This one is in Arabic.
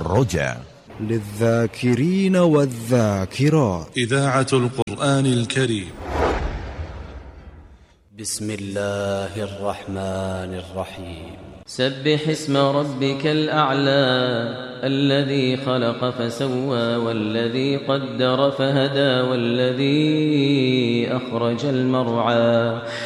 الرجاء للذاكرين والذاكرات. إذاعة القرآن الكريم. بسم الله الرحمن الرحيم. سبح اسم ربك الأعلى الذي خلق فسوى والذي قدر فهدى والذي أخرج المرعى